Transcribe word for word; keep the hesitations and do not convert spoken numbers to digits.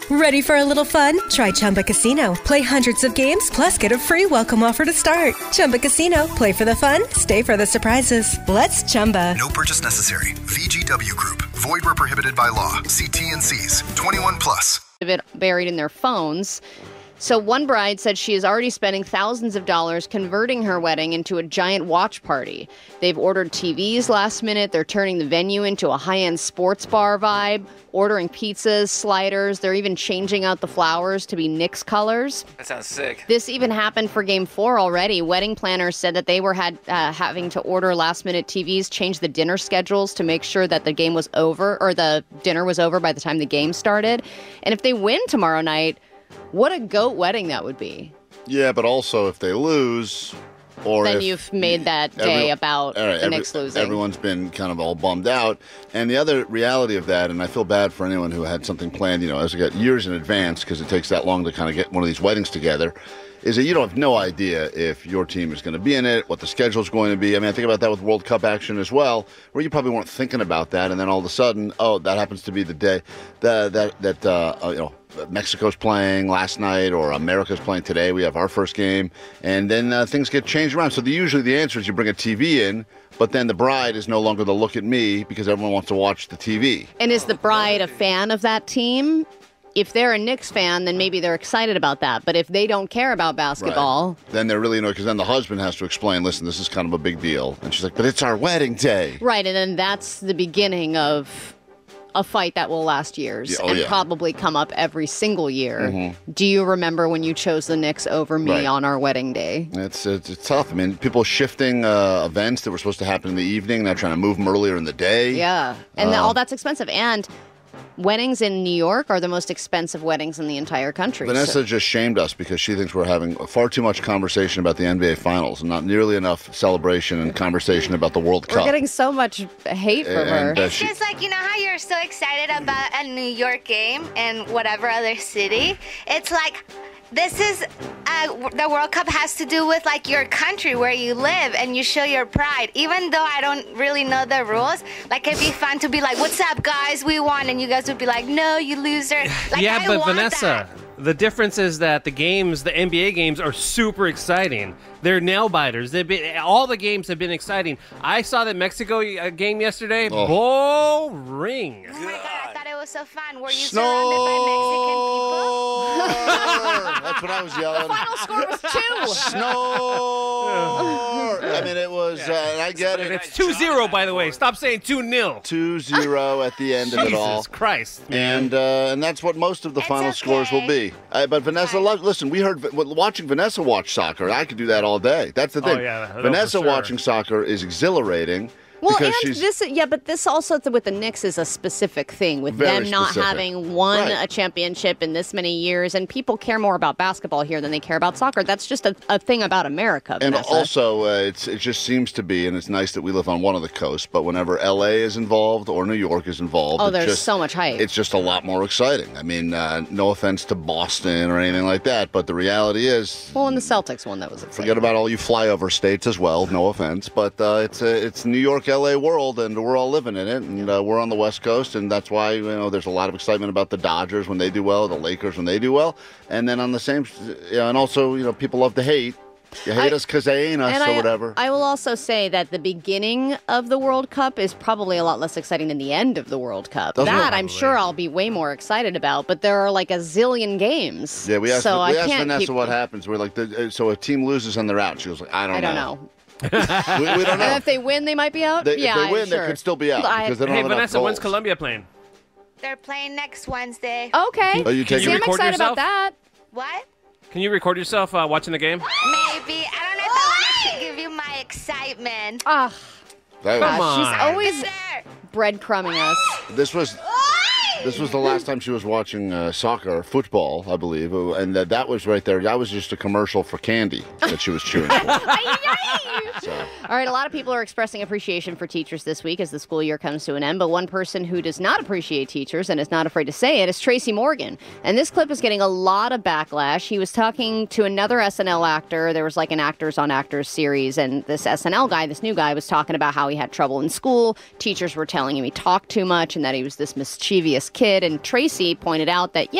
Ready for a little fun? Try Chumba Casino. Play hundreds of games, plus get a free welcome offer to start. Chumba Casino. Play for the fun, stay for the surprises. Let's Chumba. No purchase necessary. V G W Group. Void where prohibited by law. See T N Cs. twenty-one plus. It buried in their phones. So one bride said she is already spending thousands of dollars converting her wedding into a giant watch party. They've ordered T Vs last minute. They're turning the venue into a high-end sports bar vibe, ordering pizzas, sliders. They're even changing out the flowers to be Knicks colors. That sounds sick. This even happened for Game four already. Wedding planners said that they were had uh, having to order last-minute T Vs, change the dinner schedules to make sure that the game was over, or the dinner was over by the time the game started. And if they win tomorrow night, what a GOAT wedding that would be. Yeah, but also if they lose, or then if you've made that day every, about right, the every, Knicks losing. Everyone's been kind of all bummed out. And the other reality of that, and I feel bad for anyone who had something planned, you know, as we got years in advance, because it takes that long to kind of get one of these weddings together, is that you don't have no idea if your team is going to be in it, what the schedule is going to be. I mean, I think about that with World Cup action as well, where you probably weren't thinking about that, and then all of a sudden, oh, that happens to be the day that that that uh, you know. Mexico's playing last night or America's playing today. We have our first game, and then uh, things get changed around. So the, usually the answer is you bring a T V in, but then the bride is no longer the look at me because everyone wants to watch the T V. And is the bride a fan of that team? If they're a Knicks fan, then maybe they're excited about that. But if they don't care about basketball... Right. Then they're really annoyed because then the husband has to explain, listen, this is kind of a big deal. And she's like, but it's our wedding day. Right, and then that's the beginning of a fight that will last years yeah, oh, and yeah. probably come up every single year. Mm-hmm. Do you remember when you chose the Knicks over me right. on our wedding day? It's, it's it's tough. I mean, people shifting uh, events that were supposed to happen in the evening, now trying to move them earlier in the day. Yeah, and uh, all that's expensive. And weddings in New York are the most expensive weddings in the entire country. Vanessa so. just shamed us because she thinks we're having far too much conversation about the N B A Finals and not nearly enough celebration and conversation about the World Cup. We're getting so much hate from and, her. uh, It's she, just like, you know how you're so excited about a New York game and whatever other city? It's like, this is, uh, the World Cup has to do with like your country where you live and you show your pride. Even though I don't really know the rules, like it'd be fun to be like, what's up guys, we won. And you guys would be like, no, you loser. Like, yeah, I but want Vanessa, that. the difference is that the games, the N B A games, are super exciting. They're nail biters. They've been all the games have been exciting. I saw that Mexico uh, game yesterday. Oh. Boring. Oh my God, I thought it was so fun. Were you Snore! surrounded by Mexican people? That's what I was yelling. Final score was two. Snore! I mean, it was, uh, and I get it. It's two zero, by the way. Stop saying two nil. two zero at the end of it all. Jesus Christ. man. And uh, and that's what most of the It's final okay. scores will be. Uh, but Vanessa, Fine. lo- listen, we heard watching Vanessa watch soccer. I could do that all day. That's the Oh, thing. yeah, no, Vanessa for sure. watching soccer is exhilarating. Well, because and she's, this, yeah, but this also with the Knicks is a specific thing with Very them not specific. having won Right. a championship in this many years, and people care more about basketball here than they care about soccer. That's just a, a thing about America, And Vanessa. also, uh, it's it just seems to be, and it's nice that we live on one of the coasts, but whenever L A is involved or New York is involved, Oh, it's there's just, so much hype. It's just a lot more exciting. I mean, uh, no offense to Boston or anything like that, but the reality is, well, and the Celtics one that was exciting. forget about all you flyover states as well. No offense, but uh, it's a, it's New York, L A world, and we're all living in it. And uh, we're on the West Coast, and that's why you know there's a lot of excitement about the Dodgers when they do well, the Lakers when they do well, and then on the same, you know, and also you know people love to hate. You hate I- us because they ain't us, And or I, whatever. I will also say that the beginning of the World Cup is probably a lot less exciting than the end of the World Cup. Doesn't that it? I'm sure I'll be way more excited about, but there are like a zillion games. Yeah, we asked, so we I asked can't Vanessa keep, what happens. We're like, the, uh, so a team loses and they're out. She was like, I don't I don't know. know. we, we don't know. And if they win, they might be out. They- yeah, if they win, sure. they could still be out I- because they don't Hey, have enough Vanessa, when's goals. Colombia playing? They're playing next Wednesday. Okay. Are you Can taking See, you I'm record excited yourself? about that. What? Can you record yourself uh, watching the game? Maybe. I don't know if I want to give you my excitement. Ah, That Come was- on. she's always There. breadcrumbing us. This was this was the last time she was watching uh, soccer, football, I believe, uh, and that that was right there. That was just a commercial for candy that she was chewing. For. So, All right, a lot of people are expressing appreciation for teachers this week as the school year comes to an end, but one person who does not appreciate teachers and is not afraid to say it is Tracy Morgan. And this clip is getting a lot of backlash. He was talking to another S N L actor. There was like an Actors on Actors series, and this S N L guy, this new guy, was talking about how he had trouble in school. Teachers were telling him he talked too much and that he was this mischievous kid. And Tracy pointed out that, yeah,